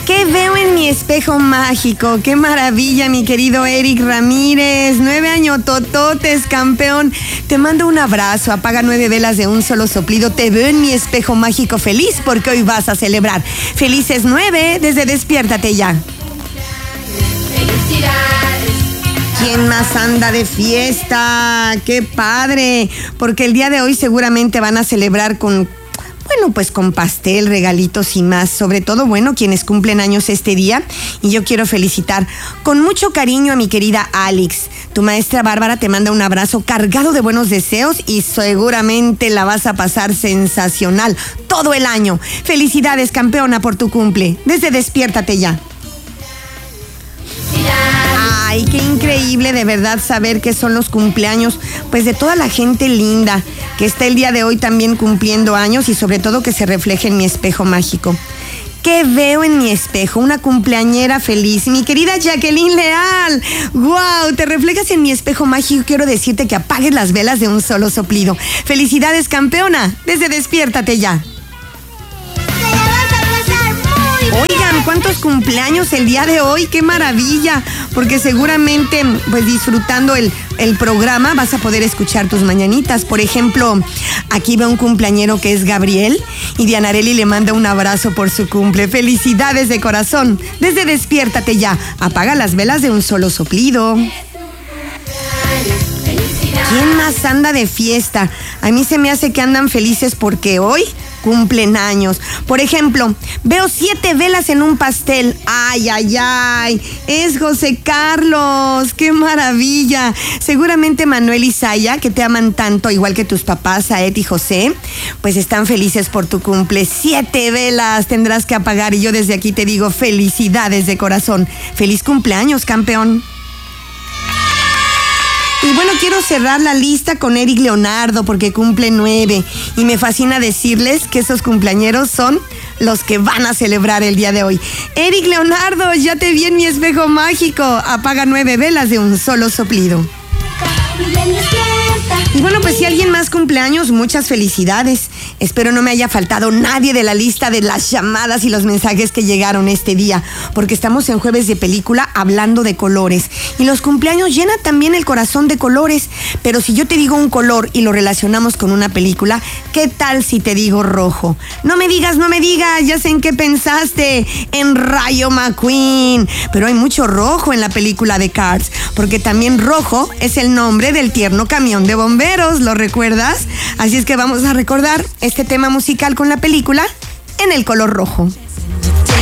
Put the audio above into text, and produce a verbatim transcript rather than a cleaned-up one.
¿Qué veo en mi espejo mágico? ¡Qué maravilla, mi querido Eric Ramírez! Nueve años tototes, campeón. Te mando un abrazo. Apaga nueve velas de un solo soplido. Te veo en mi espejo mágico feliz porque hoy vas a celebrar. Felices nueve desde Despiértate Ya. ¡Felicidades! ¿Quién más anda de fiesta? ¡Qué padre! Porque el día de hoy seguramente van a celebrar con... Bueno, pues con pastel, regalitos y más. Sobre todo, bueno, quienes cumplen años este día. Y yo quiero felicitar con mucho cariño a mi querida Alex. Tu maestra Bárbara te manda un abrazo cargado de buenos deseos y seguramente la vas a pasar sensacional todo el año. Felicidades, campeona, por tu cumple. Desde Despiértate Ya. Ay, qué increíble de verdad saber que son los cumpleaños, pues de toda la gente linda que está el día de hoy también cumpliendo años y sobre todo que se refleje en mi espejo mágico. ¿Qué veo en mi espejo? Una cumpleañera feliz. Mi querida Jacqueline Leal. ¡Wow! Te reflejas en mi espejo mágico. Quiero decirte que apagues las velas de un solo soplido. ¡Felicidades, campeona! Desde Despiértate Ya. Oigan, ¿cuántos cumpleaños el día de hoy? ¡Qué maravilla! Porque seguramente, pues disfrutando el, el programa, vas a poder escuchar tus mañanitas. Por ejemplo, aquí veo un cumpleañero que es Gabriel y Dianarelli le manda un abrazo por su cumple. ¡Felicidades de corazón! Desde Despiértate Ya. Apaga las velas de un solo soplido. ¿Quién más anda de fiesta? A mí se me hace que andan felices porque hoy cumplen años. Por ejemplo, veo siete velas en un pastel. ¡Ay, ay, ay! Es José Carlos. ¡Qué maravilla! Seguramente Manuel y Saya, que te aman tanto, igual que tus papás, Saed y José, pues están felices por tu cumple. Siete velas tendrás que apagar y yo desde aquí te digo felicidades de corazón. ¡Feliz cumpleaños, campeón! Y bueno, quiero cerrar la lista con Eric Leonardo porque cumple nueve. Y me fascina decirles que esos cumpleañeros son los que van a celebrar el día de hoy. Eric Leonardo, ya te vi en mi espejo mágico. Apaga nueve velas de un solo soplido. Y bueno, pues si alguien más cumpleaños, muchas felicidades. Espero no me haya faltado nadie de la lista de las llamadas y los mensajes que llegaron este día, porque estamos en Jueves de Película hablando de colores. Y los cumpleaños llenan también el corazón de colores. Pero si yo te digo un color y lo relacionamos con una película, ¿qué tal si te digo rojo? No me digas, no me digas, ya sé en qué pensaste, en Rayo McQueen. Pero hay mucho rojo en la película de Cars, porque también rojo es el nombre del tierno camión de bomberos, ¿lo recuerdas? Así es que vamos a recordar este tema musical con la película en el color rojo.